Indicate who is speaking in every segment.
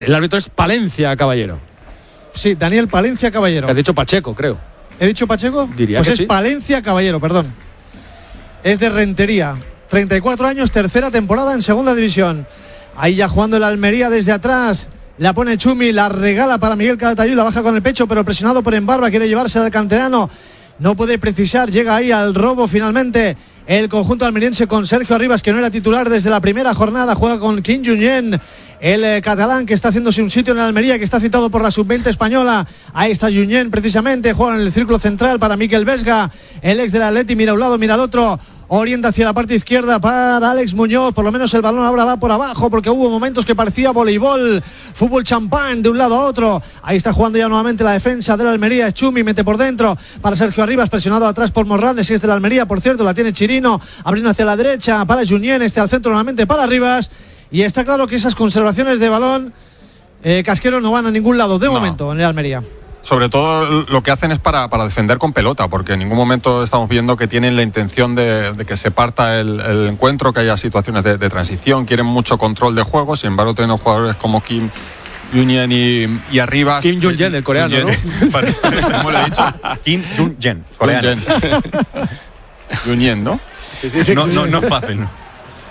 Speaker 1: El árbitro es Palencia Caballero.
Speaker 2: Sí, Daniel Palencia Caballero.
Speaker 1: Has dicho Pacheco, creo.
Speaker 2: ¿He dicho Pacheco?
Speaker 1: Diría
Speaker 2: pues
Speaker 1: que
Speaker 2: es
Speaker 1: sí.
Speaker 2: Palencia Caballero, perdón. Es de Rentería. 34 años, tercera temporada en segunda división. Ahí ya jugando el Almería desde atrás. La pone Chumi, la regala para Miguel Calatayud, la baja con el pecho, pero presionado por Embarba, quiere llevarse al canterano. No puede precisar, llega ahí al robo finalmente. El conjunto almeriense con Sergio Arribas, que no era titular desde la primera jornada, juega con Kim Junyent, el catalán que está haciéndose un sitio en Almería, que está citado por la sub-20 española. Ahí está Junyent precisamente, juega en el círculo central para Mikel Vesga, el ex del Atleti, mira a un lado, mira al otro. Orienta hacia la parte izquierda para Alex Muñoz. Por lo menos el balón ahora va por abajo, porque hubo momentos que parecía voleibol, fútbol champán de un lado a otro. Ahí está jugando ya nuevamente la defensa de la Almería. Chumi mete por dentro para Sergio Arribas, presionado atrás por Morranes, y es de la Almería, por cierto, la tiene Chirino, abriendo hacia la derecha para Junyent, al centro nuevamente para Arribas. Y está claro que esas conservaciones de balón, Casquero, no van a ningún lado de momento en el Almería.
Speaker 3: Sobre todo lo que hacen es para defender con pelota, porque en ningún momento estamos viendo que tienen la intención de que se parta el encuentro, que haya situaciones de transición, quieren mucho control de juego. Sin embargo, tenemos jugadores como Kim Junyent y Arribas.
Speaker 1: Kim Junyent, el coreano, ¿no?
Speaker 3: ¿Cómo lo he dicho?
Speaker 4: Kim Junyent, coreano.
Speaker 3: Junyent, ¿no?
Speaker 1: Sí.
Speaker 4: No es fácil, ¿no?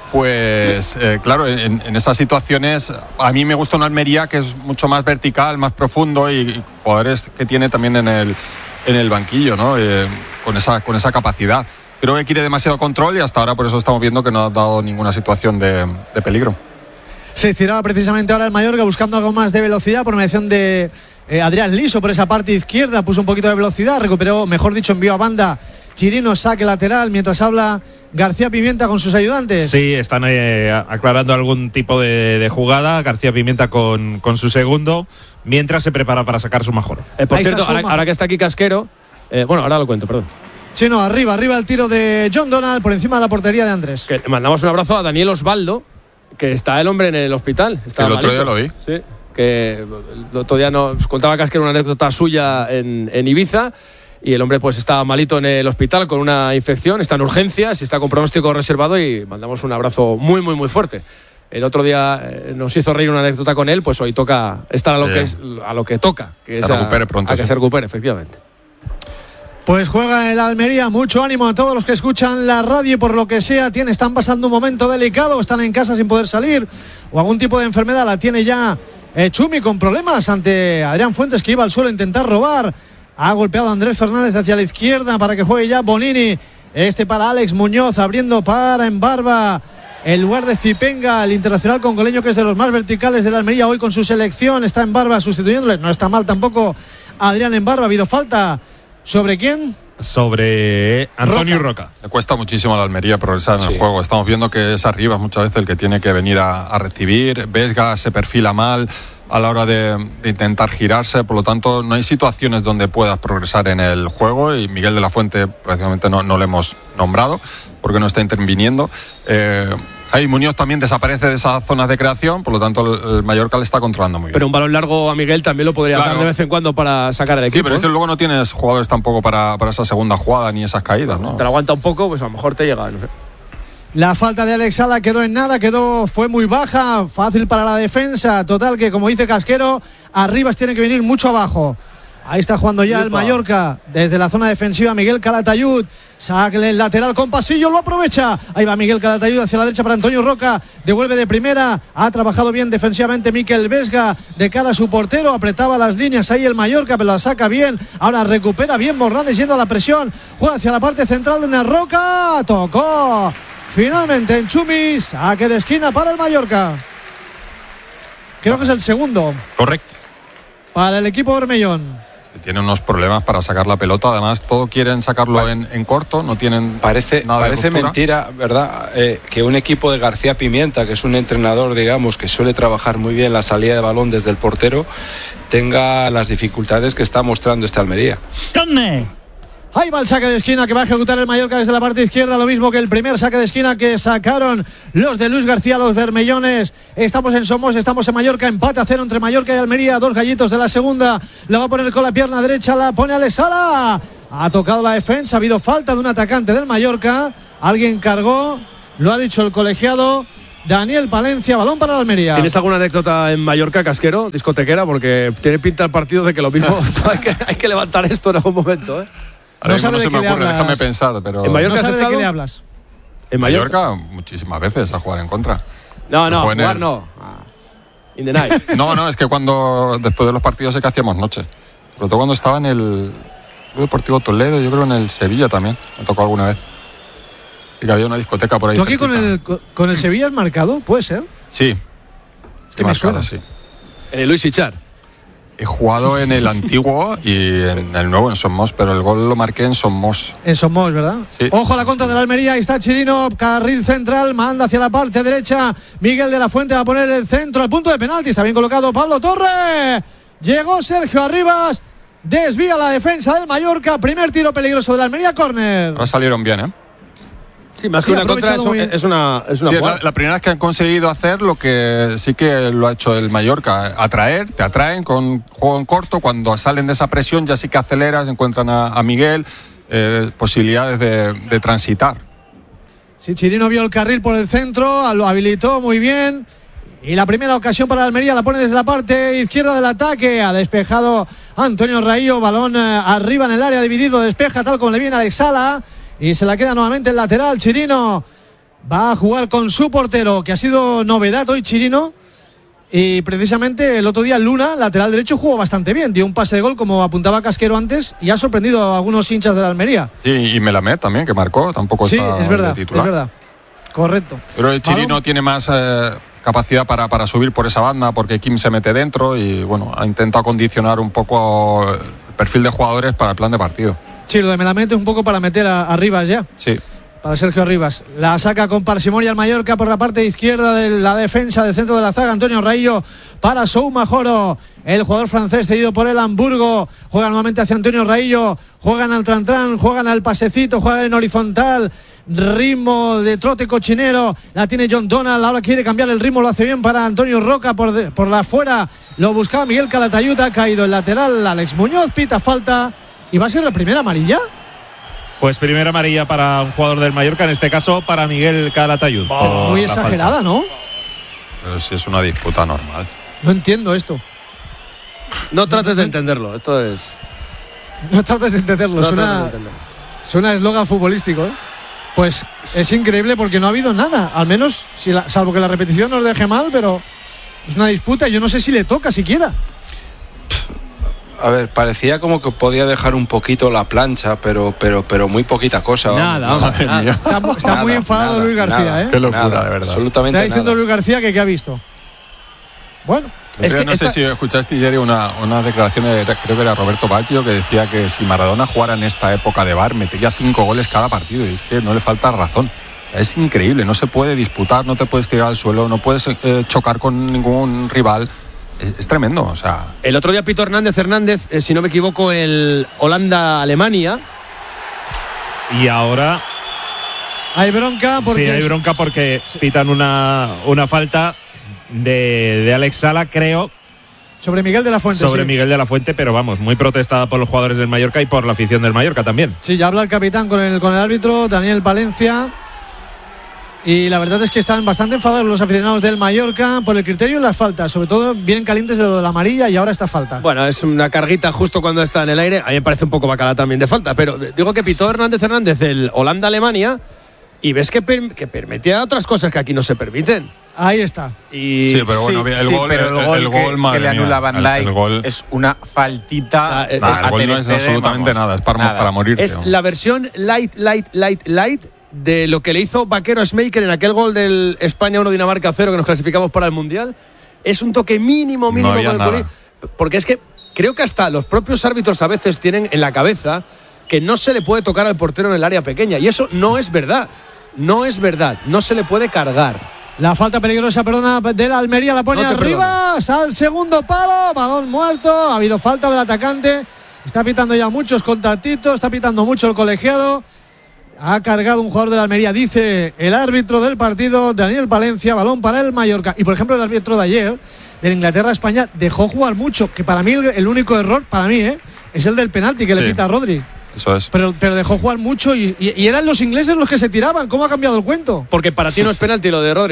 Speaker 3: Pues claro, en esas situaciones a mí me gusta una Almería que es mucho más vertical, más profundo, y jugadores que tiene también en el banquillo, ¿no? Con esa capacidad. Creo que quiere demasiado control y hasta ahora por eso estamos viendo que no ha dado ninguna situación de peligro.
Speaker 2: Se estiraba precisamente ahora el Mallorca buscando algo más de velocidad por mediación de Adrián Liso por esa parte izquierda, puso un poquito de velocidad, recuperó, mejor dicho, envió a banda Chirino, saque lateral, mientras habla García Pimienta con sus ayudantes.
Speaker 5: Sí, están aclarando algún tipo de jugada. García Pimienta con su segundo, mientras se prepara para sacar su mejor.
Speaker 1: Por cierto, ahora que está aquí Casquero, bueno, ahora lo cuento, perdón.
Speaker 2: Sí, no, arriba el tiro de John Donald por encima de la portería de Andrés.
Speaker 1: Que mandamos un abrazo a Daniel Osvaldo, que está el hombre en el hospital. Está
Speaker 3: el otro
Speaker 1: malito.
Speaker 3: día lo vi.
Speaker 1: Sí, que el otro día nos contaba Casquero una anécdota suya en Ibiza. Y el hombre pues está malito en el hospital con una infección, está en urgencias y está con pronóstico reservado, y mandamos un abrazo muy, muy, muy fuerte. El otro día nos hizo reír una anécdota con él, pues hoy toca estar a lo que toca, que se recupere pronto. A que se recupere, efectivamente.
Speaker 2: Pues juega el Almería, mucho ánimo a todos los que escuchan la radio y por lo que sea están pasando un momento delicado, están en casa sin poder salir o algún tipo de enfermedad la tiene ya Chumi con problemas ante Adrián Fuentes, que iba al suelo a intentar robar. Ha golpeado a Andrés Fernández hacia la izquierda para que juegue ya Bonini. Para Alex Muñoz, abriendo para Embarba. El lugar de Zipenga, el internacional congoleño, que es de los más verticales de la Almería hoy con su selección. Está Embarba sustituyéndole. No está mal tampoco Adrián Embarba. Ha habido falta. ¿Sobre quién?
Speaker 5: Sobre Antonio Roca.
Speaker 3: Le cuesta muchísimo a la Almería progresar en el juego. Estamos viendo que es Arribas muchas veces el que tiene que venir a recibir. Vesga se perfila mal a la hora de intentar girarse, por lo tanto no hay situaciones donde puedas progresar en el juego, y Miguel de la Fuente prácticamente no lo hemos nombrado porque no está interviniendo. Ahí Muñoz también desaparece de esas zonas de creación, por lo tanto el Mallorca le está controlando muy bien.
Speaker 1: Pero un balón largo a Miguel también lo podría dar de vez en cuando para sacar al equipo.
Speaker 3: Sí, pero es que luego no tienes jugadores tampoco para esa segunda jugada ni esas caídas, ¿no?
Speaker 1: Te lo aguanta un poco, pues a lo mejor te llega, no sé.
Speaker 2: La falta de Alex Sala quedó en nada, fue muy baja, fácil para la defensa. Total, que como dice Casquero, Arribas tiene que venir mucho abajo. Ahí está jugando ya el Mallorca desde la zona defensiva. Miguel Calatayud, saque el lateral con pasillo, lo aprovecha. Ahí va Miguel Calatayud hacia la derecha para Antonio Roca, devuelve de primera. Ha trabajado bien defensivamente Mikel Vesga de cara a su portero, apretaba las líneas ahí el Mallorca, pero la saca bien. Ahora recupera bien Morranes yendo a la presión, juega hacia la parte central de Roca, tocó finalmente en Chumi, saque de esquina para el Mallorca. Creo que es el segundo.
Speaker 4: Correcto.
Speaker 2: Para el equipo Bermellón.
Speaker 3: Tiene unos problemas para sacar la pelota, además todo quieren sacarlo en corto, no tienen
Speaker 6: parece
Speaker 3: de
Speaker 6: mentira, ¿verdad? Que un equipo de García Pimienta, que es un entrenador, digamos, que suele trabajar muy bien la salida de balón desde el portero, tenga las dificultades que está mostrando esta Almería.
Speaker 2: Ahí va el saque de esquina que va a ejecutar el Mallorca desde la parte izquierda, lo mismo que el primer saque de esquina que sacaron los de Luis García, los bermellones. Estamos en Somos, estamos en Mallorca, empate a 0 entre Mallorca y Almería, dos gallitos de la segunda, la va a poner con la pierna derecha, la pone Alex Sala, ha tocado la defensa, ha habido falta de un atacante del Mallorca, alguien cargó, lo ha dicho el colegiado Daniel Palencia, balón para la Almería.
Speaker 1: ¿Tienes alguna anécdota en Mallorca, Casquero, discotequera? Porque tiene pinta el partido de que lo mismo hay que levantar esto en algún momento, ¿eh?
Speaker 3: Ahora mismo
Speaker 2: sabe
Speaker 3: no
Speaker 2: de
Speaker 3: se
Speaker 2: qué
Speaker 3: me
Speaker 2: le
Speaker 3: ocurre,
Speaker 2: hablas.
Speaker 3: déjame pensar, pero
Speaker 1: ¿En Mallorca
Speaker 2: No
Speaker 1: has
Speaker 2: sabe de
Speaker 1: estado?
Speaker 2: qué le hablas.
Speaker 1: ¿En
Speaker 3: Mallorca muchísimas veces a jugar en contra.
Speaker 1: No,
Speaker 3: Fue en
Speaker 1: jugar
Speaker 3: el-
Speaker 1: no. In the night.
Speaker 3: No, es que cuando después de los partidos sé que hacíamos noche. Sobre todo cuando estaba en el Club Deportivo Toledo, yo creo en el Sevilla también, me tocó alguna vez. Sí que había una discoteca por ahí.
Speaker 2: ¿Tú aquí
Speaker 3: cerquita.
Speaker 2: con el Sevilla has marcado? ¿Puede ser?
Speaker 3: Sí.
Speaker 2: Es que me suena.
Speaker 3: Sí.
Speaker 1: Luis Ichar.
Speaker 3: He jugado en el antiguo y en el nuevo, en Somos, pero el gol lo marqué en Somos.
Speaker 2: En Somos, ¿verdad?
Speaker 3: Sí.
Speaker 2: Ojo a la contra de la Almería. Ahí está Chirino, carril central, manda hacia la parte derecha. Miguel de la Fuente va a poner el centro al punto de penalti. Está bien colocado Pablo Torre. Llegó Sergio Arribas. Desvía la defensa del Mallorca. Primer tiro peligroso de la Almería, córner.
Speaker 3: Ahora salieron bien, ¿eh?
Speaker 1: Sí, más
Speaker 2: Sí,
Speaker 1: que una contra,
Speaker 2: aprovechado muy bien.
Speaker 1: es una
Speaker 3: Sí, es
Speaker 1: jugada.
Speaker 3: la primera vez que han conseguido hacer lo que sí que lo ha hecho el Mallorca. Te atraen con juego en corto. Cuando salen de esa presión ya sí que aceleras, encuentran a Miguel, posibilidades de transitar.
Speaker 2: Sí, Chirino vio el carril por el centro, lo habilitó muy bien. Y la primera ocasión para la Almería la pone desde la parte izquierda del ataque. Ha despejado Antonio Raillo, balón arriba en el área dividido, despeja tal como le viene a Alex Sala. Y se la queda nuevamente el lateral. Chirino va a jugar con su portero, que ha sido novedad hoy Chirino. Y precisamente el otro día Luna, lateral derecho, jugó bastante bien. Dio un pase de gol como apuntaba Casquero antes y ha sorprendido a algunos hinchas de la Almería.
Speaker 3: Sí, y Melamed también, que marcó, tampoco
Speaker 2: Sí,
Speaker 3: está
Speaker 2: es verdad,
Speaker 3: de titular.
Speaker 2: es verdad. Correcto.
Speaker 3: Pero el Chirino
Speaker 2: Balón.
Speaker 3: tiene más capacidad para subir por esa banda, porque Kim se mete dentro y bueno, ha intentado condicionar un poco el perfil de jugadores para el plan de partido.
Speaker 2: Sí, lo de Melamed es un poco para meter a Rivas ya.
Speaker 3: Sí.
Speaker 2: Para Sergio Rivas. La saca con parsimonia al Mallorca por la parte izquierda de la defensa del centro de la zaga. Antonio Raillo para Souma Joro. El jugador francés cedido por el Hamburgo. Juega nuevamente hacia Antonio Raillo. Juegan al tran-tran, juegan al pasecito, juegan en horizontal. Ritmo de trote cochinero. La tiene John Donald. Ahora quiere cambiar el ritmo. Lo hace bien para Antonio Roca por la fuera. Lo buscaba Miguel Calatayud. Ha caído el lateral. Alex Muñoz pita falta. ¿Y va a ser la primera amarilla?
Speaker 5: Pues primera amarilla para un jugador del Mallorca, en este caso para Miguel Calatayud.
Speaker 2: Muy exagerada, ¿no?
Speaker 3: Pero sí es una disputa normal.
Speaker 2: No entiendo esto.
Speaker 1: No trates de entenderlo, esto es.
Speaker 2: No trates de entenderlo.
Speaker 1: No trates de
Speaker 2: Suena
Speaker 1: entenderlo.
Speaker 2: suena eslogan futbolístico, ¿eh? Pues es increíble porque no ha habido nada. Al menos, salvo que la repetición nos deje mal, pero es una disputa y yo no sé si le toca siquiera.
Speaker 6: A ver, parecía como que podía dejar un poquito la plancha, pero muy poquita cosa.
Speaker 1: Nada, vamos, nada.
Speaker 2: Está muy enfadado
Speaker 6: nada,
Speaker 2: Luis García,
Speaker 6: nada.
Speaker 2: ¿eh?
Speaker 3: Qué locura,
Speaker 6: Nada,
Speaker 3: de verdad.
Speaker 6: absolutamente
Speaker 2: Está diciendo
Speaker 6: nada.
Speaker 2: Luis García que ha visto. Bueno,
Speaker 1: Es que
Speaker 3: no sé si escuchaste ayer una declaración de, creo que era Roberto Baggio, que decía que si Maradona jugara en esta época de VAR metería 5 goles cada partido, y es que no le falta razón. Es increíble, no se puede disputar, no te puedes tirar al suelo, no puedes chocar con ningún rival. Es tremendo, o sea.
Speaker 1: El otro día Pito Hernández, si no me equivoco, el Holanda-Alemania.
Speaker 5: Y ahora
Speaker 2: hay bronca porque
Speaker 5: sí, hay bronca porque pitan una falta de Alex Sala, creo,
Speaker 2: sobre Miguel de la Fuente.
Speaker 5: sobre
Speaker 2: sí.
Speaker 5: Miguel de la Fuente, pero vamos, muy protestada por los jugadores del Mallorca y por la afición del Mallorca también.
Speaker 2: Sí, ya habla el capitán con el árbitro, Daniel Palencia. Y la verdad es que están bastante enfadados los aficionados del Mallorca por el criterio de las faltas. Sobre todo vienen calientes de lo de la amarilla y ahora esta falta.
Speaker 1: Bueno, es una carguita justo cuando está en el aire. A mí me parece un poco bacala también de falta. Pero digo que pitó Hernández del Holanda-Alemania y ves que permitía otras cosas que aquí no se permiten.
Speaker 2: Ahí está.
Speaker 1: Y
Speaker 3: Sí, pero bueno, el gol,
Speaker 7: pero el gol
Speaker 3: madre
Speaker 7: que le anula a
Speaker 3: mía,
Speaker 7: Van Dijk
Speaker 3: el gol,
Speaker 7: es una faltita.
Speaker 1: el
Speaker 3: el gol no es absolutamente nada, es para morirte.
Speaker 1: es la versión light de lo que le hizo Vaquero a Schmeichel en aquel gol del España 1-Dinamarca 0 que nos clasificamos para el Mundial. Es un toque mínimo
Speaker 3: No había
Speaker 1: con el
Speaker 3: nada.
Speaker 1: Curi, porque es que creo que hasta los propios árbitros a veces tienen en la cabeza que no se le puede tocar al portero en el área pequeña y eso no es verdad. No es verdad, no se le puede cargar.
Speaker 2: La falta peligrosa, perdona, de la Almería la pone
Speaker 1: No te
Speaker 2: arriba, al segundo palo, balón muerto, ha habido falta del atacante, está pitando ya muchos contactitos, está pitando mucho el colegiado, ha cargado un jugador de la Almería, dice el árbitro del partido, Daniel Palencia, balón para el Mallorca. Y por ejemplo el árbitro de ayer, de Inglaterra-España, dejó jugar mucho, que para mí el único error, para mí, es el del penalti que le pita a Rodri.
Speaker 3: Eso es.
Speaker 2: Pero dejó jugar mucho y eran los ingleses los que se tiraban. ¿Cómo ha cambiado el cuento?
Speaker 1: Porque para ti no es penalti lo de Rodri.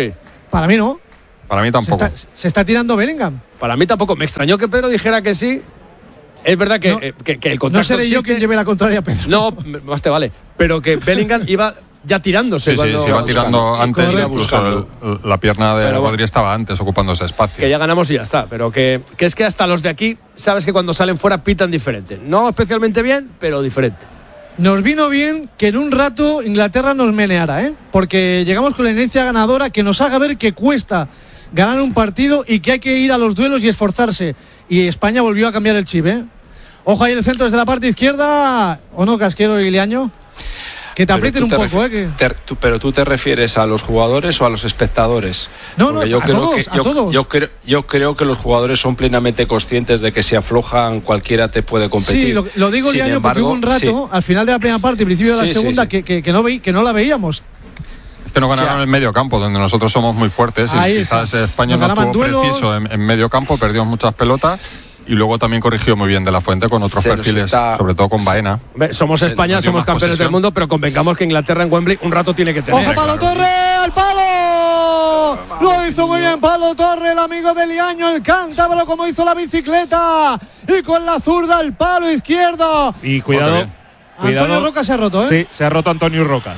Speaker 2: Para mí no.
Speaker 3: Para mí tampoco.
Speaker 2: Se está tirando Bellingham.
Speaker 1: Para mí tampoco. Me extrañó que Pedro dijera que sí. Es verdad que el contacto
Speaker 2: no seré yo quien lleve la contraria a Pedro.
Speaker 1: No, más te vale. Pero que Bellingham iba ya tirándose.
Speaker 3: Sí, se iba tirando antes, incluso la pierna de Rodri estaba antes ocupando ese espacio.
Speaker 1: Que ya ganamos y ya está. Pero que es que hasta los de aquí, sabes que cuando salen fuera pitan diferente. No especialmente bien, pero diferente.
Speaker 2: Nos vino bien que en un rato Inglaterra nos meneara, porque llegamos con la inercia ganadora que nos haga ver que cuesta ganar un partido y que hay que ir a los duelos y esforzarse. Y España volvió a cambiar el chip, Ojo ahí el centro desde la parte izquierda. ¿O no, Casquero y Liaño? Que te aprieten un poco,
Speaker 6: Pero tú te refieres a los jugadores o a los espectadores.
Speaker 2: No, a todos.
Speaker 6: Yo creo que los jugadores son plenamente conscientes de que si aflojan cualquiera te puede competir.
Speaker 2: Sí, lo digo, Liaño, porque hubo un rato, al final de la primera parte y principio de la segunda, que no la veíamos.
Speaker 3: Es que no ganaron el medio campo, donde nosotros somos muy fuertes. Y quizás España no estuvo preciso en medio campo, perdió muchas pelotas. Y luego también corrigió muy bien De la Fuente con otros perfiles, sobre todo con Baena.
Speaker 1: Somos España, somos campeones del mundo, pero convengamos que Inglaterra en Wembley un rato tiene que tener.
Speaker 2: ¡Ojo, Pablo Torre! ¡Al palo! Lo hizo muy bien Pablo Torre, el amigo de Liaño, el cántabro, como hizo la bicicleta. Y con la zurda, el palo izquierdo.
Speaker 5: Y cuidado.
Speaker 2: Antonio Roca se ha roto,
Speaker 5: Sí, se ha roto Antonio Roca.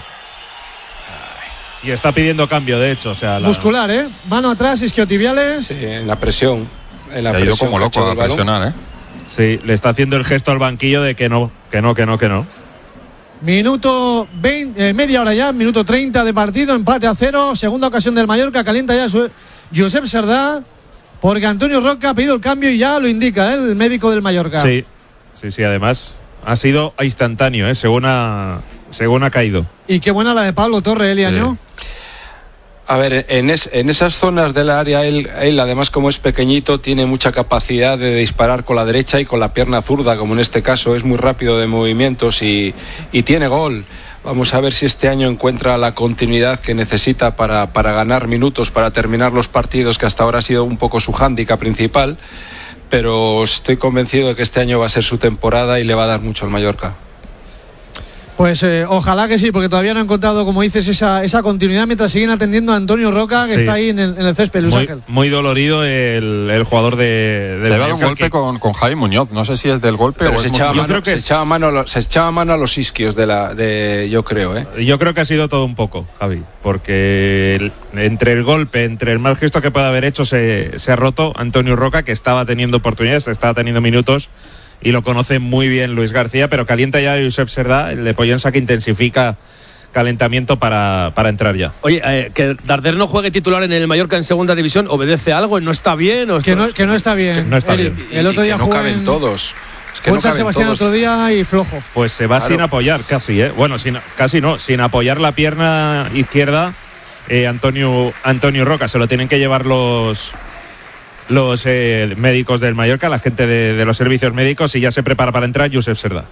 Speaker 5: Y está pidiendo cambio, de hecho.
Speaker 2: Muscular, mano atrás, isquiotibiales.
Speaker 6: Sí, en la presión.
Speaker 3: Ha ido como loco a presionar,
Speaker 5: Sí, le está haciendo el gesto al banquillo de que no.
Speaker 2: Minuto 20, media hora ya, minuto 30 de partido, empate a 0, segunda ocasión del Mallorca, calienta ya Josep Serdá, porque Antonio Roca ha pedido el cambio y ya lo indica el médico del Mallorca.
Speaker 5: Sí, además ha sido instantáneo, según ha caído.
Speaker 2: Y qué buena la de Pablo Torre, Liaño.
Speaker 6: A ver, en esas zonas del área, él además como es pequeñito tiene mucha capacidad de disparar con la derecha y con la pierna zurda, como en este caso, es muy rápido de movimientos y tiene gol. Vamos a ver si este año encuentra la continuidad que necesita para ganar minutos, para terminar los partidos, que hasta ahora ha sido un poco su hándicap principal, pero estoy convencido de que este año va a ser su temporada y le va a dar mucho al Mallorca.
Speaker 2: Pues ojalá que sí, porque todavía no he encontrado, como dices, esa continuidad mientras siguen atendiendo a Antonio Roca, que está ahí en el césped, Luis Ángel.
Speaker 5: Muy dolorido el jugador de
Speaker 3: se ha dado un golpe con Javi Muñoz, no sé si es del golpe o
Speaker 6: se echaba mano a los isquios yo creo.
Speaker 5: Yo creo que ha sido todo un poco, Javi, porque entre el golpe, entre el mal gesto que puede haber hecho, se ha roto Antonio Roca, que estaba teniendo oportunidades, estaba teniendo minutos. Y lo conoce muy bien Luis García, pero calienta ya Josep Serdá, el de Pollensa, que intensifica calentamiento para entrar ya.
Speaker 1: Oye, que Darder no juegue titular en el Mallorca en segunda división, ¿obedece algo? ¿No está bien?
Speaker 2: Que no está bien.
Speaker 5: No está bien.
Speaker 2: El otro día
Speaker 6: jugó en todos. Es que
Speaker 2: San Sebastián el otro día y flojo.
Speaker 5: Pues se va sin apoyar casi, Bueno, sin apoyar la pierna izquierda Antonio Roca. Se lo tienen que llevar los médicos del Mallorca, la gente de los servicios médicos, y ya se prepara para entrar Josep Serdá.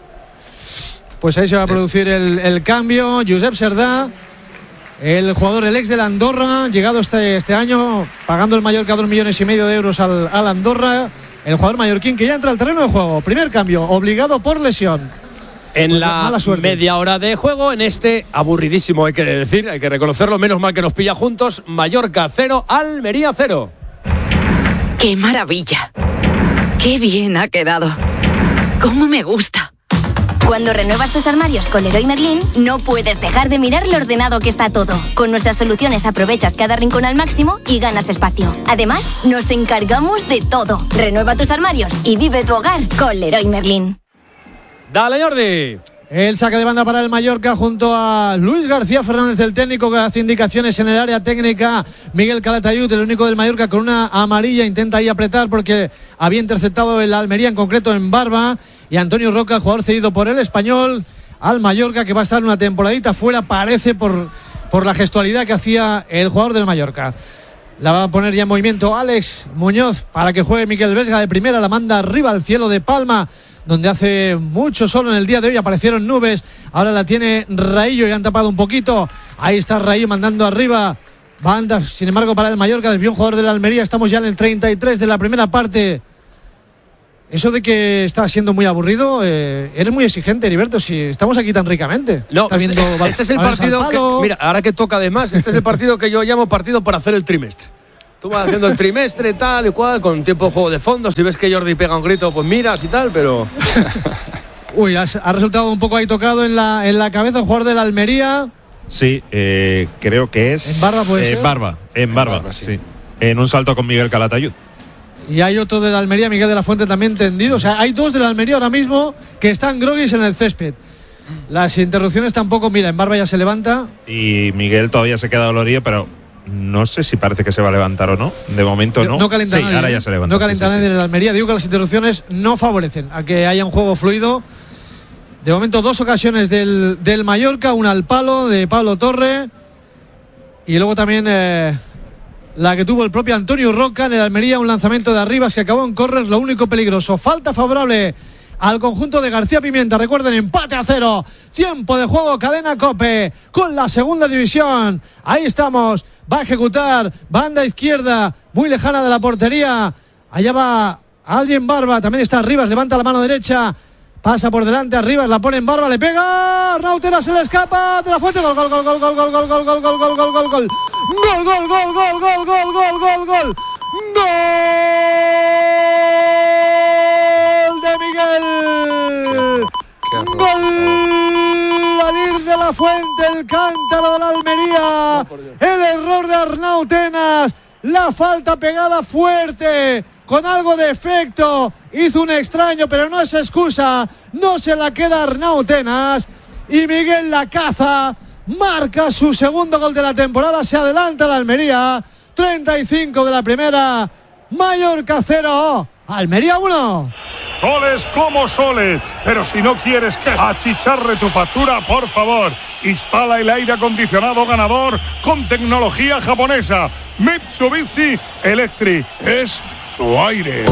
Speaker 2: Pues ahí se va a producir el cambio. Josep Serdá, el jugador, el ex del Andorra, llegado este año, pagando el Mallorca 2,5 millones de euros al Andorra. El jugador mallorquín que ya entra al terreno de juego. Primer cambio, obligado por lesión.
Speaker 1: En la media hora de juego, en este aburridísimo, hay que reconocerlo, menos mal que nos pilla juntos. Mallorca 0, Almería 0.
Speaker 8: ¡Qué maravilla! ¡Qué bien ha quedado! ¡Cómo me gusta!
Speaker 9: Cuando renuevas tus armarios con Leroy Merlin, no puedes dejar de mirar lo ordenado que está todo. Con nuestras soluciones aprovechas cada rincón al máximo y ganas espacio. Además, nos encargamos de todo. Renueva tus armarios y vive tu hogar con Leroy Merlin.
Speaker 1: ¡Dale, Jordi!
Speaker 2: El saque de banda para el Mallorca junto a Luis García Fernández, el técnico, que hace indicaciones en el área técnica. Miguel Calatayud, el único del Mallorca, con una amarilla, intenta ahí apretar porque había interceptado el Almería, en concreto en Barba. Y Antonio Roca, jugador cedido por el Español al Mallorca, que va a estar una temporadita fuera, parece, por la gestualidad que hacía el jugador del Mallorca. La va a poner ya en movimiento Alex Muñoz para que juegue Miquel Vesga de primera. La manda arriba al cielo de Palma, donde hace mucho sol en el día de hoy, aparecieron nubes. Ahora la tiene Raillo y han tapado un poquito. Ahí está Raillo mandando arriba. Banda, sin embargo, para el Mallorca, desvió un jugador de la Almería. Estamos ya en el 33 de la primera parte. Eso de que está siendo muy aburrido, eres muy exigente, Heriberto, si estamos aquí tan ricamente.
Speaker 1: No, este es el partido que, mira, ahora que toca además, este es el partido que yo llamo partido para hacer el trimestre. Tú vas haciendo el trimestre, tal y cual, con tiempo de juego de fondo. Si ves que Jordi pega un grito, pues miras y tal, pero...
Speaker 2: Uy, ha resultado un poco ahí tocado en la cabeza el jugador de la Almería.
Speaker 5: Sí, creo que es...
Speaker 2: ¿En Barba puede ser?
Speaker 5: En Barba, sí. En un salto con Miguel Calatayud.
Speaker 2: Y hay otro de la Almería, Miguel de la Fuente, también tendido. O sea, hay dos de la Almería ahora mismo que están groguis en el césped. Las interrupciones tampoco, mira, en Barba ya se levanta.
Speaker 5: Y Miguel todavía se queda dolorido, pero no sé si parece que se va a levantar o no. De momento no.
Speaker 2: No calienta nadie.
Speaker 5: Ahora ya se levanta.
Speaker 2: No calienta nadie en la Almería. Digo que las interrupciones no favorecen a que haya un juego fluido. De momento 2 ocasiones del Mallorca, una al palo de Pablo Torre. Y luego también... la que tuvo el propio Antonio Roca en el Almería, un lanzamiento de Arribas que acabó en córner, lo único peligroso. Falta favorable al conjunto de García Pimienta. Recuerden, empate a 0. Tiempo de juego, cadena COPE con la segunda división. Ahí estamos. Va a ejecutar banda izquierda, muy lejana de la portería. Allá va Adrien Barba. También está Arribas, levanta la mano derecha. Pasa por delante Arribas, la pone en Barba, le pega. Arnautena se le escapa de la Fuente. Gol, gol, gol, gol, gol, gol, gol, gol, gol, gol, gol, gol, gol, gol. Gol, gol, gol, gol, gol, gol, gol, gol, gol. Gol de Miguel. Gol al ir de la Fuente, el cántaro de la Almería. El error de Arnautenas. La falta pegada fuerte, con algo de efecto. Hizo un extraño, pero no es excusa. No se la queda Arnautenas. Y Miguel la caza. Marca su segundo gol de la temporada. Se adelanta la Almería. 35 de la primera. Mallorca 0. Almería 1.
Speaker 10: Goles como soles, pero si no quieres que achicharre tu factura, por favor, instala el aire acondicionado ganador con tecnología japonesa. Mitsubishi Electric es tu aire.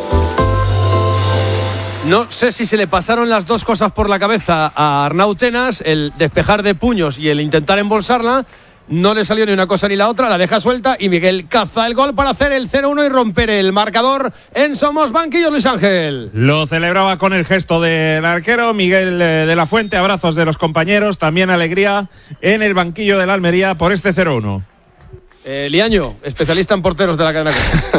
Speaker 1: No sé si se le pasaron las dos cosas por la cabeza a Arnautenas, el despejar de puños y el intentar embolsarla. No le salió ni una cosa ni la otra, la deja suelta y Miguel caza el gol para hacer el 0-1 y romper el marcador en Somos Banquillo. Luis Ángel
Speaker 5: lo celebraba con el gesto del arquero Miguel de la Fuente, abrazos de los compañeros, también alegría en el banquillo de la Almería por este 0-1.
Speaker 1: Liaño, especialista en porteros de la cadena.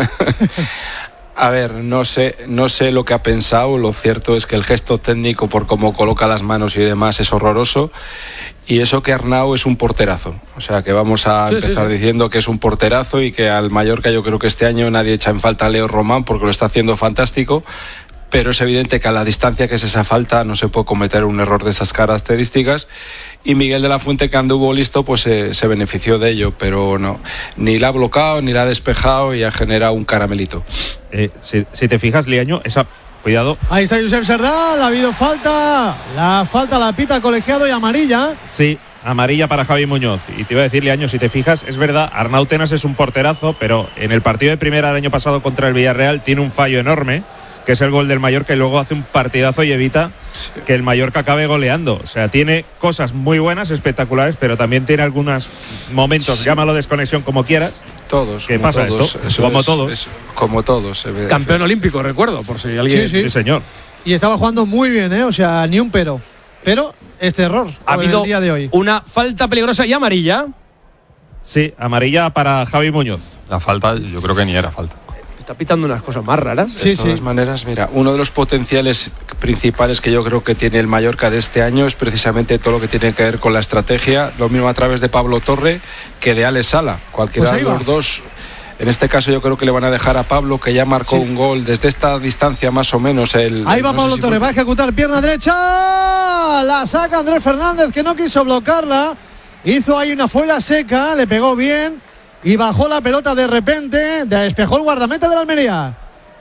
Speaker 6: A ver, no sé lo que ha pensado. Lo cierto es que el gesto técnico, por cómo coloca las manos y demás, es horroroso. Y eso que Arnau es un porterazo. O sea, que vamos a empezar diciendo que es un porterazo y que al Mallorca yo creo que este año nadie echa en falta a Leo Román porque lo está haciendo fantástico. Pero es evidente que a la distancia que es esa falta no se puede cometer un error de esas características. Y Miguel de la Fuente, que anduvo listo, pues se benefició de ello. Pero no, ni la ha bloqueado, ni la ha despejado y ha generado un caramelito.
Speaker 5: Si te fijas, Liaño, esa... Cuidado.
Speaker 2: Ahí está Josep Serdal, ha habido falta. La falta la pita colegiado y amarilla.
Speaker 5: Sí, amarilla para Javi Muñoz. Y te iba a decir, Liaño, si te fijas, es verdad, Arnautenas es un porterazo, pero en el partido de primera del año pasado contra el Villarreal tiene un fallo enorme, que es el gol del Mallorca, y luego hace un partidazo y evita que el Mallorca acabe goleando. O sea, tiene cosas muy buenas, espectaculares, pero también tiene algunos momentos, llámalo desconexión como quieras.
Speaker 6: Todos.
Speaker 5: ¿Qué pasa
Speaker 6: todos,
Speaker 5: esto? Como todos.
Speaker 6: Como todos.
Speaker 1: Campeón olímpico, recuerdo, por si alguien...
Speaker 5: Sí, señor.
Speaker 2: Y estaba jugando muy bien, o sea, ni un pero. Pero este error
Speaker 1: ha habido
Speaker 2: el día de hoy.
Speaker 1: Una falta peligrosa y amarilla.
Speaker 5: Sí, amarilla para Javi Muñoz.
Speaker 3: La falta, yo creo que ni era falta.
Speaker 1: Está pitando unas cosas más raras.
Speaker 6: De todas maneras, mira, uno de los potenciales principales que yo creo que tiene el Mallorca de este año es precisamente todo lo que tiene que ver con la estrategia, lo mismo a través de Pablo Torre que de Alex Sala. Cualquiera de los dos. En este caso yo creo que le van a dejar a Pablo, que ya marcó un gol desde esta distancia más o menos.
Speaker 2: Ahí va Pablo Torre, va a ejecutar pierna derecha. La saca Andrés Fernández, que no quiso bloquearla. Hizo ahí una foila seca, le pegó bien. Y bajó la pelota de repente, despejó el guardameta de la Almería.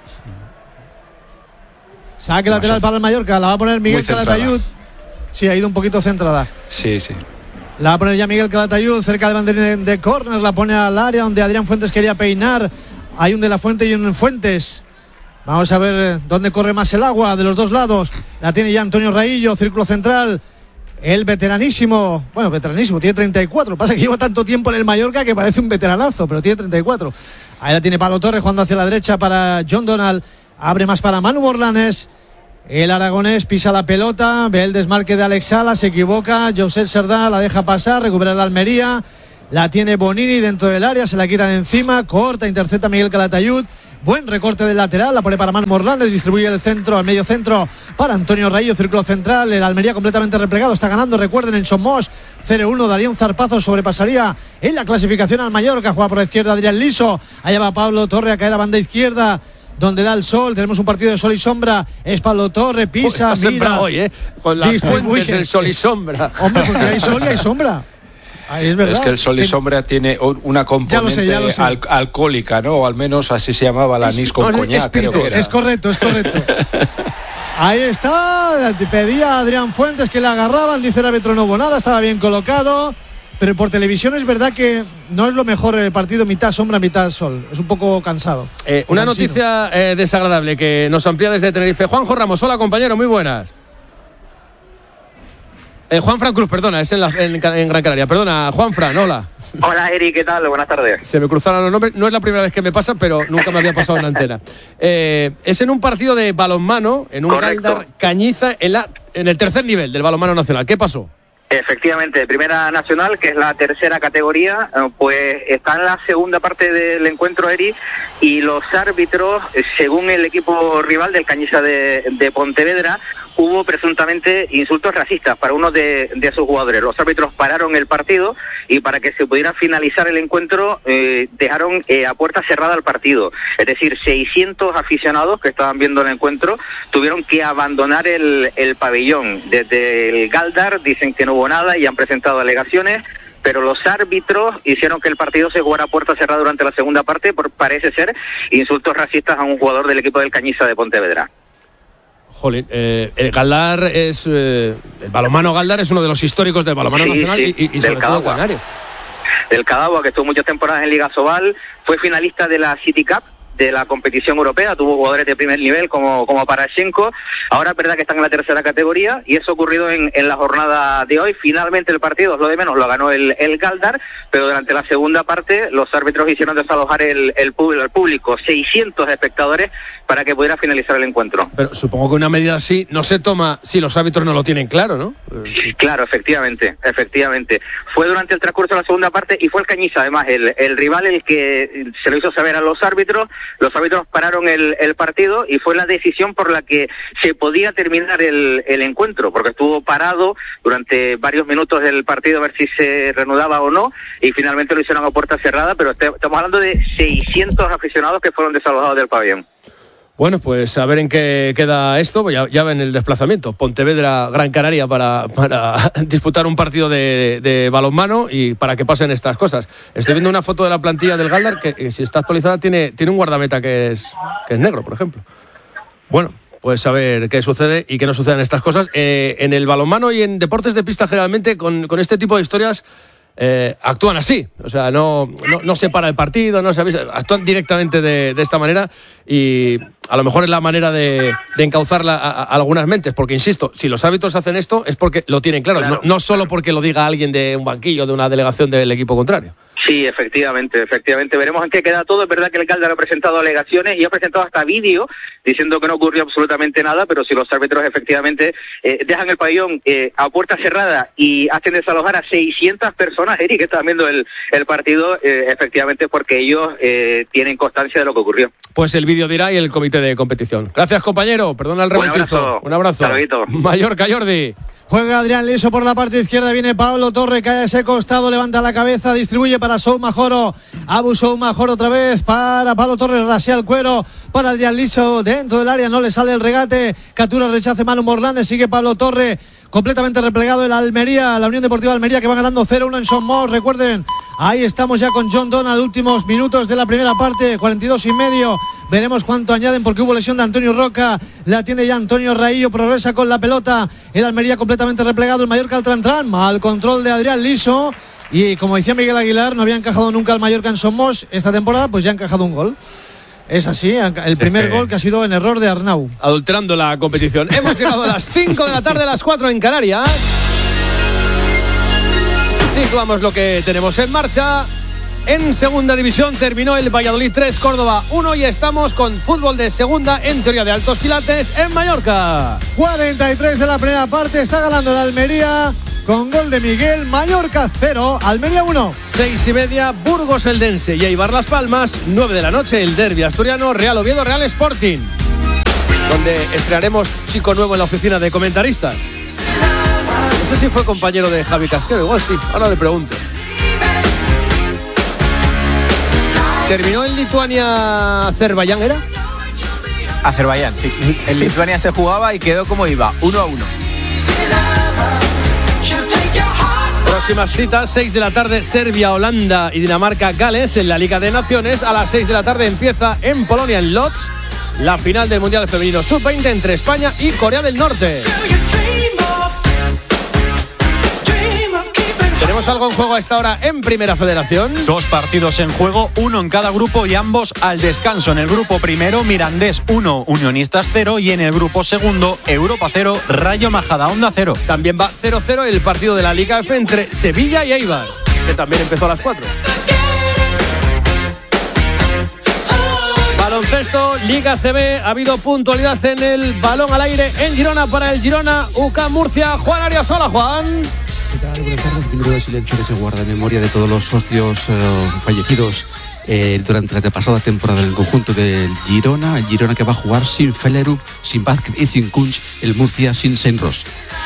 Speaker 2: Saque lateral para el Mallorca, la va a poner Miguel Calatayud. Sí, ha ido un poquito centrada.
Speaker 6: Sí.
Speaker 2: La va a poner ya Miguel Calatayud cerca del banderín de córner, la pone al área donde Adrián Fuentes quería peinar. Hay un de la Fuente y un Fuentes. Vamos a ver dónde corre más el agua de los dos lados. La tiene ya Antonio Raillo, círculo central. El veteranísimo, tiene 34. Pasa que lleva tanto tiempo en el Mallorca que parece un veteranazo, pero tiene 34. Ahí la tiene Pablo Torres jugando hacia la derecha para John Donald. Abre más para Manu Morlanes. El aragonés pisa la pelota, ve el desmarque de Alex Sala, se equivoca, Josep Serdá la deja pasar, recupera la Almería, la tiene Bonini dentro del área, se la quita de encima, corta, intercepta Miguel Calatayud, buen recorte del lateral, la pone para Manu Morlanes, distribuye el centro al medio centro para Antonio Raillo, círculo central, el Almería completamente replegado, está ganando, recuerden, en Somos 0-1, daría un zarpazo, sobrepasaría en la clasificación al Mallorca, juega por la izquierda Adrián Liso, allá va Pablo Torre a caer a banda izquierda, donde da el sol, tenemos un partido de sol y sombra, es Pablo Torre, pisa,
Speaker 1: está
Speaker 2: mira,
Speaker 1: hoy, con las fuentes del sol y sombra.
Speaker 2: Hombre, porque hay sol y hay sombra. Ahí es verdad.
Speaker 6: Es que el sol y sombra tiene una componente
Speaker 2: ya lo sé.
Speaker 6: alcohólica, ¿no? O al menos así se llamaba el anís con coñac, creo que era.
Speaker 2: Es correcto. Ahí está, pedía a Adrián Fuentes que le agarraban, dice el árbitro, no hubo nada, estaba bien colocado. Pero por televisión es verdad que no es lo mejor el partido mitad sombra, mitad sol. Es un poco cansado.
Speaker 1: Una noticia desagradable que nos amplía desde Tenerife. Juanjo Ramos, hola compañero, muy buenas. Juanfran Cruz, perdona, es en Gran Canaria. Perdona, Juanfran, hola.
Speaker 11: Hola Eri, ¿qué tal? Buenas tardes.
Speaker 1: Se me cruzaron los nombres, no es la primera vez que me pasa, pero nunca me había pasado en la antena. Es en un partido de balonmano, en un Galdar Cañiza, en el tercer nivel del balonmano nacional. ¿Qué pasó?
Speaker 11: Efectivamente, Primera Nacional, que es la tercera categoría, pues está en la segunda parte del encuentro, Eri, y los árbitros, según el equipo rival del Cañiza de Pontevedra, hubo presuntamente insultos racistas para uno de sus jugadores. Los árbitros pararon el partido y para que se pudiera finalizar el encuentro dejaron a puerta cerrada el partido. Es decir, 600 aficionados que estaban viendo el encuentro tuvieron que abandonar el pabellón. Desde el Galdar dicen que no hubo nada y han presentado alegaciones, pero los árbitros hicieron que el partido se jugara a puerta cerrada durante la segunda parte por, parece ser, insultos racistas a un jugador del equipo del Cañiza de Pontevedra.
Speaker 1: Jolín, el Galdar es el balonmano Galdar es uno de los históricos del balonmano nacional y sobre todo canario.
Speaker 11: Del Cadagua, que estuvo muchas temporadas en Liga Sobal, fue finalista de la City Cup, de la competición europea, tuvo jugadores de primer nivel como Parashenko. Ahora es verdad que están en la tercera categoría y eso ha ocurrido en la jornada de hoy. Finalmente el partido, lo de menos, lo ganó el Galdar, pero durante la segunda parte los árbitros hicieron desalojar el público, 600 espectadores, para que pudiera finalizar el encuentro.
Speaker 1: Pero supongo que una medida así no se toma si los árbitros no lo tienen claro, ¿no?
Speaker 11: Claro, efectivamente. Fue durante el transcurso de la segunda parte y fue el Cañiza, además, el rival el que se lo hizo saber a los árbitros. Los árbitros pararon el partido y fue la decisión por la que se podía terminar el encuentro, porque estuvo parado durante varios minutos del partido a ver si se reanudaba o no, y finalmente lo hicieron a puerta cerrada, pero estamos hablando de 600 aficionados que fueron desalojados del pabellón.
Speaker 1: Bueno, pues a ver en qué queda esto. Pues ya ven el desplazamiento. Pontevedra, Gran Canaria para disputar un partido de balonmano y para que pasen estas cosas. Estoy viendo una foto de la plantilla del Galdar que si está actualizada tiene un guardameta que es negro, por ejemplo. Bueno, pues a ver qué sucede y qué no suceden estas cosas. En el balonmano y en deportes de pista generalmente con este tipo de historias actúan así, o sea, no se para el partido, no se avisa, actúan directamente de esta manera y a lo mejor es la manera de encauzarla a algunas mentes, porque insisto, si los árbitros hacen esto es porque lo tienen claro. No solo porque lo diga alguien de un banquillo, de una delegación del equipo contrario.
Speaker 11: Sí, efectivamente. Veremos en qué queda todo. Es verdad que el Galdar ha presentado alegaciones y ha presentado hasta vídeo diciendo que no ocurrió absolutamente nada, pero si los árbitros efectivamente dejan el pabellón a puerta cerrada y hacen desalojar a 600 personas, Eric, que están viendo el partido, efectivamente porque ellos tienen constancia de lo que ocurrió.
Speaker 1: Pues el vídeo dirá y el comité de competición. Gracias, compañero. Perdona el revoltizo. Un abrazo.
Speaker 11: Saludito.
Speaker 1: Mallorca, Jordi.
Speaker 2: Juega Adrián Liso por la parte izquierda, viene Pablo Torre, cae a ese costado, levanta la cabeza, distribuye para Soumajoro, Abu Soumajoro otra vez para Pablo Torre, rasea el cuero para Adrián Liso dentro del área, no le sale el regate, captura, rechace Manu Morlanes, sigue Pablo Torre, completamente replegado el Almería, la Unión Deportiva Almería que va ganando 0-1 en Somos, recuerden, ahí estamos ya con John Donald, últimos minutos de la primera parte, 42 y medio. Veremos cuánto añaden porque hubo lesión de Antonio Roca. La tiene ya Antonio Raillo. Progresa con la pelota. El Almería completamente replegado. El Mallorca al Trantran. Mal control de Adrián Liso. Y como decía Miguel Aguilar, no había encajado nunca el Mallorca en Somos. Esta temporada pues ya ha encajado un gol. Es así, el primer gol que ha sido en error de Arnau.
Speaker 1: Adulterando la competición. Hemos llegado a las 5 de la tarde, a las 4 en Canarias. Situamos lo que tenemos en marcha. En segunda división terminó el Valladolid 3, Córdoba 1 y estamos con fútbol de segunda, en teoría de altos quilates, en Mallorca.
Speaker 2: 43 de la primera parte, está ganando el Almería con gol de Miguel. Mallorca 0, Almería 1.
Speaker 1: 6:30, Burgos Eldense y Eibar Las Palmas. 9 de la noche, el derbi asturiano, Real Oviedo, Real Sporting, donde estrenaremos chico nuevo en la oficina de comentaristas. No sé si fue compañero de Javi Casquero, igual sí, ahora le pregunto. ¿Terminó en Lituania-Azerbaiyán, era?
Speaker 7: Azerbaiyán, sí. En Lituania se jugaba y quedó como iba, 1-1.
Speaker 1: Próximas citas, 6 de la tarde, Serbia, Holanda y Dinamarca, Gales en la Liga de Naciones. A las 6 de la tarde empieza en Polonia, en Lodz, la final del Mundial Femenino Sub-20 entre España y Corea del Norte. ¿Tenemos algo en juego a esta hora en Primera Federación?
Speaker 7: 2 partidos en juego, 1 en cada grupo y ambos al descanso. En el grupo primero, Mirandés 1, Unionistas 0 y en el grupo segundo, Europa 0, Rayo Majadahonda 0.
Speaker 1: También va 0-0 el partido de la Liga F entre Sevilla y Eibar, que también empezó a las 4. Baloncesto, Liga CB, ha habido puntualidad en el balón al aire en Girona para el Girona, UCAM Murcia. Juan Arias, hola Juan.
Speaker 12: ¿Qué tal? Buenas tardes. Un minuto de silencio que se guarda en memoria de todos los socios fallecidos durante la pasada temporada del conjunto del Girona. El Girona que va a jugar sin Felerup, sin Vázquez y sin Kunch. El Murcia sin Saint-Roch.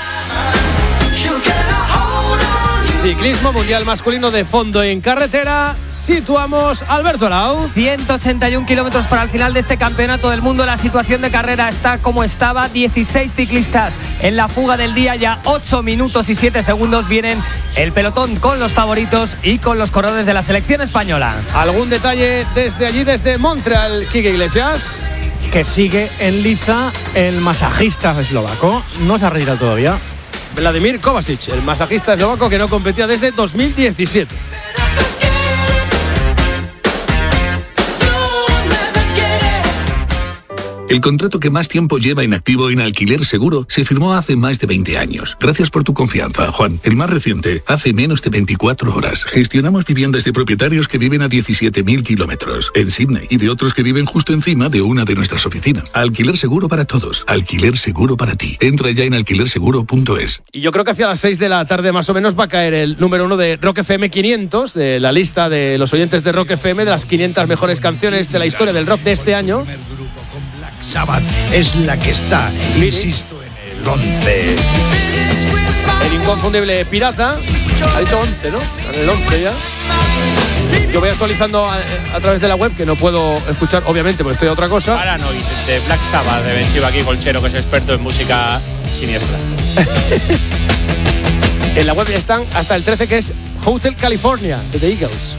Speaker 1: Ciclismo mundial masculino de fondo en carretera. Situamos Alberto Arau.
Speaker 13: 181 kilómetros para el final de este campeonato del mundo. La situación de carrera está como estaba. 16 ciclistas en la fuga del día. Ya 8 minutos y 7 segundos vienen el pelotón con los favoritos y con los corredores de la selección española.
Speaker 1: ¿Algún detalle desde allí, desde Montreal, Quique Iglesias?
Speaker 14: Que sigue en liza el masajista eslovaco. No se ha retirado todavía.
Speaker 1: Vladimir Kovačić, el masajista eslovaco que no competía desde 2017.
Speaker 15: El contrato que más tiempo lleva inactivo en Alquiler Seguro se firmó hace más de 20 años. Gracias por tu confianza, Juan. El más reciente, hace menos de 24 horas. Gestionamos viviendas de propietarios que viven a 17.000 kilómetros en Sydney y de otros que viven justo encima de una de nuestras oficinas. Alquiler Seguro para todos. Alquiler Seguro para ti. Entra ya en alquilerseguro.es.
Speaker 1: Y yo creo que hacia las 6 de la tarde más o menos va a caer el número 1 de Rock FM 500, de la lista de los oyentes de Rock FM, de las 500 mejores canciones de la historia del rock de este año.
Speaker 16: Sabbath es la que está, insisto, en el 11.
Speaker 1: El inconfundible Pirata, ha dicho 11, ¿no? En el 11 ya. Yo voy actualizando a través de la web, que no puedo escuchar, obviamente, porque estoy a otra cosa.
Speaker 17: Paranoid, de Black Sabbath, de Ben Chiva aquí, Colchero, que es experto en música siniestra.
Speaker 1: En la web están hasta el 13, que es Hotel California, de The Eagles.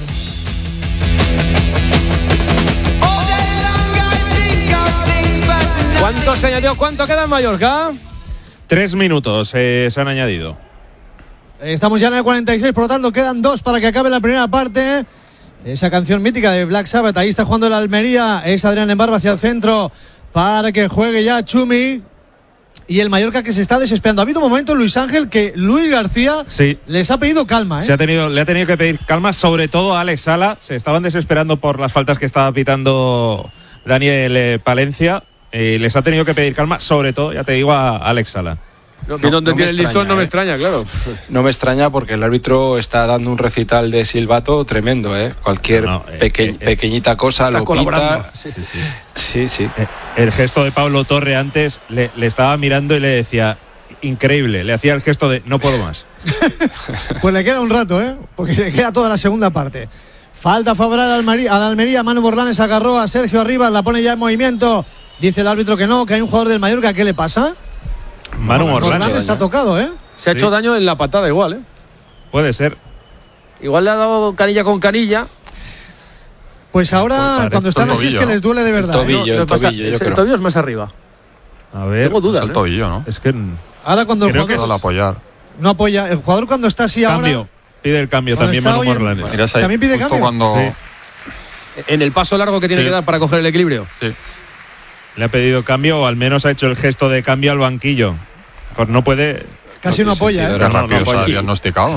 Speaker 1: ¿Cuánto se añadió? ¿Cuánto queda en Mallorca?
Speaker 5: 3 minutos se han añadido.
Speaker 2: Estamos ya en el 46, por lo tanto quedan 2 para que acabe la primera parte. Esa canción mítica de Black Sabbath, ahí está jugando el Almería, es Adrián Embarba hacia el centro para que juegue ya Chumi. Y el Mallorca que se está desesperando. Ha habido un momento, Luis Ángel, que Luis García les ha pedido calma.
Speaker 5: Le ha tenido que pedir calma, sobre todo a Alex Sala. Se estaban desesperando por las faltas que estaba pitando Daniel Palencia. Les ha tenido que pedir calma, sobre todo, ya te digo, a Alex Sala.
Speaker 1: Donde tiene el listón no me extraña, claro.
Speaker 6: No me extraña porque el árbitro está dando un recital de silbato tremendo, ¿eh? Cualquier pequeñita cosa lo pita. Sí.
Speaker 5: El gesto de Pablo Torre antes le estaba mirando y le decía, increíble, le hacía el gesto de no puedo más.
Speaker 2: Pues le queda un rato, porque le queda toda la segunda parte. Falta favorable al Almería. Manu Morlanes agarró a Sergio Arribas, la pone ya en movimiento. Dice el árbitro que no, que hay un jugador del Mallorca. ¿Qué le pasa?
Speaker 5: Manu Morlanes
Speaker 2: está tocado,
Speaker 1: Se ha hecho daño en la patada igual,
Speaker 5: Puede ser.
Speaker 1: Igual le ha dado canilla con canilla.
Speaker 2: Pues ahora, cuando están así, es que les duele de verdad.
Speaker 1: El tobillo es más arriba.
Speaker 5: A ver.
Speaker 1: Tengo dudas.
Speaker 3: Es el tobillo, ¿no?
Speaker 5: Es que
Speaker 2: ahora cuando el
Speaker 3: jugador
Speaker 2: jugador
Speaker 3: apoyar.
Speaker 2: no apoya, el jugador cuando está así
Speaker 5: cambio.
Speaker 2: ahora.
Speaker 5: Pide el cambio también Manu Morlanes.
Speaker 2: También pide cambio.
Speaker 3: Cuando...
Speaker 1: En el paso largo que tiene que dar para coger el equilibrio.
Speaker 3: Sí.
Speaker 5: Le ha pedido cambio, o al menos ha hecho el gesto de cambio al banquillo. Pues no puede.
Speaker 2: Casi no apoya,
Speaker 3: rápido se ha diagnosticado, ¿no?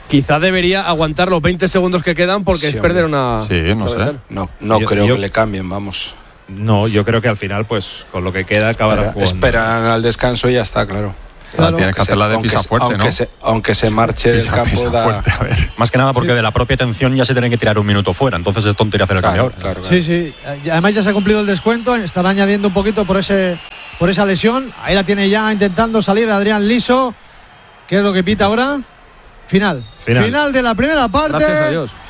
Speaker 1: quizá debería aguantar los 20 segundos que quedan porque es perder una...
Speaker 3: Sí, no sé.
Speaker 6: No creo que le cambien, vamos.
Speaker 5: No, yo creo que al final, pues con lo que queda acabará jugando.
Speaker 6: Esperan al descanso y ya está, claro.
Speaker 3: Tienes que hacerla de pisa fuerte, ¿no?
Speaker 6: Aunque se marche del campo.
Speaker 3: Fuerte, a ver.
Speaker 4: Más que nada porque de la propia tensión ya se tienen que tirar un minuto fuera, entonces es tontería hacer el cambio ahora.
Speaker 6: Claro.
Speaker 2: Sí. Además ya se ha cumplido el descuento, estará añadiendo un poquito por esa lesión. Ahí la tiene ya intentando salir Adrián Liso. ¿Qué es lo que pita ahora? Final de la primera parte.
Speaker 1: Gracias a Dios.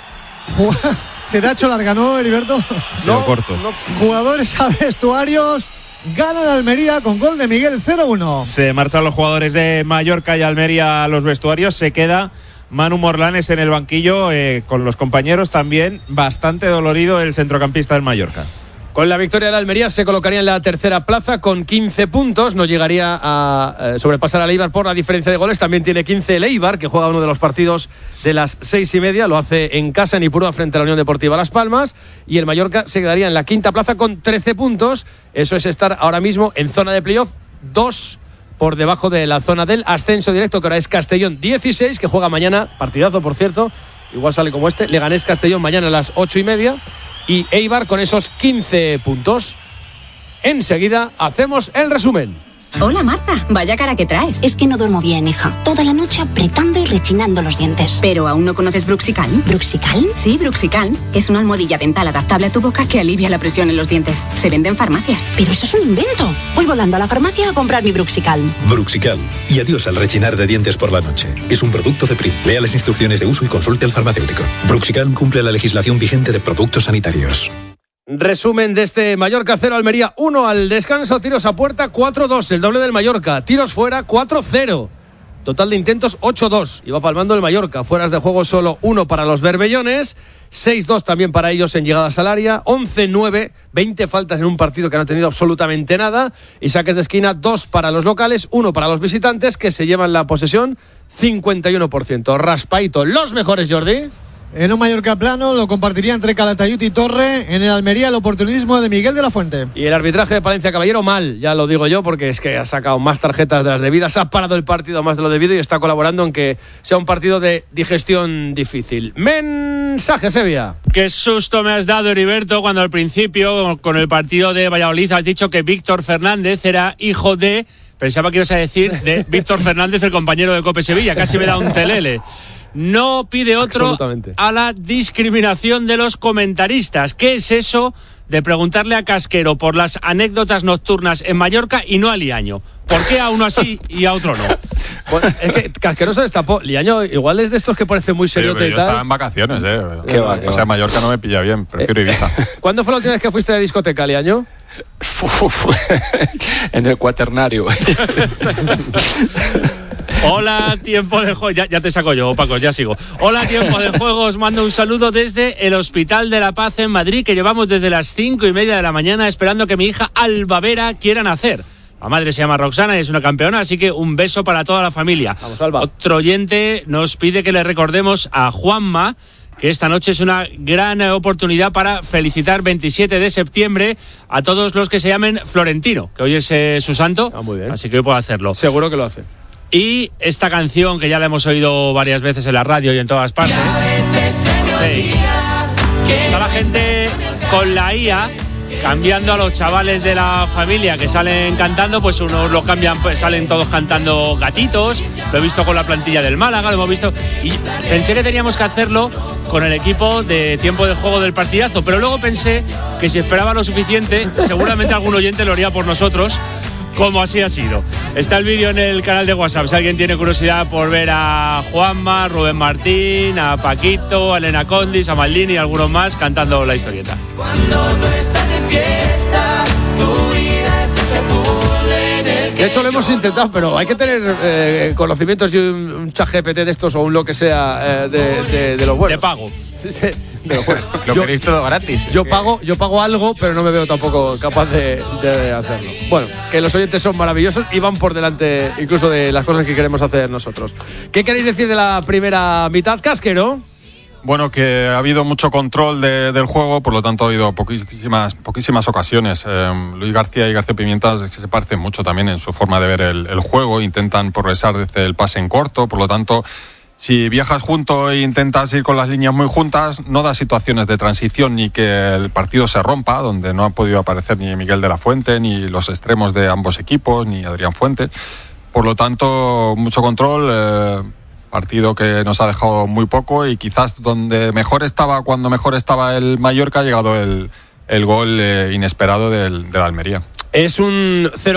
Speaker 2: Se te ha hecho larga, ¿no, Heriberto?
Speaker 5: No, corto.
Speaker 2: Jugadores a vestuarios. Gana el Almería con gol de Miguel 0-1.
Speaker 5: Se marchan los jugadores de Mallorca y Almería a los vestuarios. Se queda Manu Morlanes en el banquillo con los compañeros también. Bastante dolorido el centrocampista del Mallorca.
Speaker 1: Con la victoria de la Almería se colocaría en la tercera plaza con 15 puntos. No llegaría a sobrepasar al Eibar por la diferencia de goles. También tiene 15 el Eibar, que juega uno de los partidos de las 6:30. Lo hace en casa en Ipurúa frente a la Unión Deportiva Las Palmas. Y el Mallorca se quedaría en la quinta plaza con 13 puntos. Eso es estar ahora mismo en zona de playoff, 2 por debajo de la zona del ascenso directo, que ahora es Castellón 16, que juega mañana, partidazo por cierto, igual sale como este, Leganés Castellón mañana a las 8:30. Y Eibar con esos 15 puntos. Enseguida hacemos el resumen.
Speaker 18: Hola Marta, vaya cara que traes. Es que no duermo bien, hija. Toda la noche apretando y rechinando los dientes. ¿Pero aún no conoces Bruxicalm? ¿Bruxicalm? Sí, Bruxicalm, que es una almohadilla dental adaptable a tu boca que alivia la presión en los dientes. Se vende en farmacias. Pero eso es un invento. Voy volando a la farmacia a comprar mi Bruxicalm.
Speaker 19: Bruxicalm. Y adiós al rechinar de dientes por la noche. Es un producto de PRIM. Lea las instrucciones de uso y consulte al farmacéutico. Bruxicalm cumple la legislación vigente de productos sanitarios.
Speaker 1: Resumen de este Mallorca 0, Almería 1 al descanso, tiros a puerta 4-2, el doble del Mallorca, tiros fuera 4-0, total de intentos 8-2, iba palmando el Mallorca, fueras de juego solo 1 para los berbellones, 6-2 también para ellos en llegadas al área, 11-9, 20 faltas en un partido que no ha tenido absolutamente nada, y saques de esquina 2 para los locales, 1 para los visitantes que se llevan la posesión 51%, raspaito, los mejores, Jordi.
Speaker 2: En un Mallorca plano lo compartiría entre Calatayud y Torre. En el Almería el oportunismo de Miguel de la Fuente.
Speaker 1: Y el arbitraje de Palencia Caballero mal, ya lo digo yo, porque es que ha sacado más tarjetas de las debidas, ha parado el partido más de lo debido y está colaborando en que sea un partido de digestión difícil. Mensaje, Sevilla.
Speaker 17: Qué susto me has dado, Heriberto, cuando al principio con el partido de Valladolid has dicho que Víctor Fernández era hijo de... Pensaba que ibas a decir de Víctor Fernández, el compañero de Cope Sevilla. Casi me da un telele. No pide otro a la discriminación de los comentaristas. ¿Qué es eso de preguntarle a Casquero por las anécdotas nocturnas en Mallorca y no a Liaño? ¿Por qué a uno así y a otro no?
Speaker 1: Bueno, es que Casquero se destapó. Liaño igual es de estos que parece muy serio.
Speaker 3: Yo estaba en vacaciones,
Speaker 1: ¿Qué va?
Speaker 3: O sea, Mallorca no me pilla bien, prefiero Ibiza.
Speaker 1: ¿Cuándo fue la última vez que fuiste de discoteca, Liaño?
Speaker 6: En el Cuaternario.
Speaker 17: Hola, tiempo de juego. Ya te saco yo, Paco, ya sigo. Hola, tiempo de juego. Os mando un saludo desde el Hospital de la Paz en Madrid, que llevamos desde las 5:30 de la mañana esperando que mi hija Alba Vera quiera nacer. La madre se llama Roxana y es una campeona, así que un beso para toda la familia.
Speaker 1: Vamos, Alba.
Speaker 17: Otro oyente nos pide que le recordemos a Juanma que esta noche es una gran oportunidad para felicitar 27 de septiembre a todos los que se llamen Florentino, que hoy es su santo,
Speaker 1: muy bien.
Speaker 17: Así que hoy puedo hacerlo.
Speaker 1: Seguro que lo hace.
Speaker 17: Y esta canción que ya la hemos oído varias veces en la radio y en todas partes. Sí. Está la gente con la IA cambiando a los chavales de la familia que salen cantando, pues unos lo cambian, pues salen todos cantando Gatitos. Lo he visto con la plantilla del Málaga, lo hemos visto. Y pensé que teníamos que hacerlo con el equipo de tiempo de juego del partidazo, pero luego pensé que si esperaba lo suficiente, seguramente algún oyente lo haría por nosotros, como así ha sido. Está el vídeo en el canal de WhatsApp, si alguien tiene curiosidad por ver a Juanma, Rubén Martín, a Paquito, a Elena Condis, a Maldini y algunos más cantando la historieta.
Speaker 20: Cuando tú estás de fiesta, tu vida es ese pool en el que...
Speaker 1: De hecho lo hemos intentado, pero hay que tener conocimientos y un chat GPT de estos o un lo que sea de los buenos.
Speaker 17: De pago.
Speaker 1: Sí, de los buenos.
Speaker 4: Lo queréis todo gratis.
Speaker 1: Yo pago algo, pero no me veo tampoco capaz de hacerlo. Bueno, que los oyentes son maravillosos y van por delante incluso de las cosas que queremos hacer nosotros. ¿Qué queréis decir de la primera mitad, Casquero?
Speaker 3: Bueno, que ha habido mucho control del juego, por lo tanto ha habido poquísimas ocasiones. Luis García y García Pimienta se parecen mucho también en su forma de ver el juego, intentan progresar desde el pase en corto, por lo tanto Si viajas junto e intentas ir con las líneas muy juntas, no da situaciones de transición ni que el partido se rompa, donde no ha podido aparecer ni Miguel de la Fuente, ni los extremos de ambos equipos, ni Adrián Fuentes. Por lo tanto, mucho control, partido que nos ha dejado muy poco, y quizás cuando mejor estaba el Mallorca, ha llegado el gol inesperado del Almería.
Speaker 1: Es un 0